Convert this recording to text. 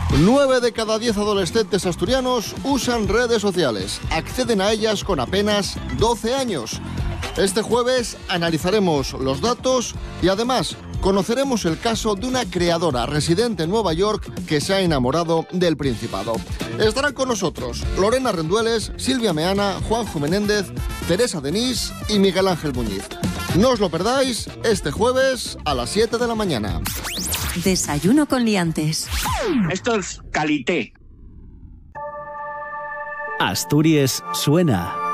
9 de cada 10 adolescentes asturianos usan redes sociales. Acceden a ellas con apenas 12 años. Este jueves analizaremos los datos y además conoceremos el caso de una creadora residente en Nueva York que se ha enamorado del Principado. Estarán con nosotros Lorena Rendueles, Silvia Meana, Juanjo Menéndez, Teresa Denís y Miguel Ángel Muñiz. No os lo perdáis este jueves a las 7 de la mañana. Desayuno con liantes. Esto es calité. Asturias suena.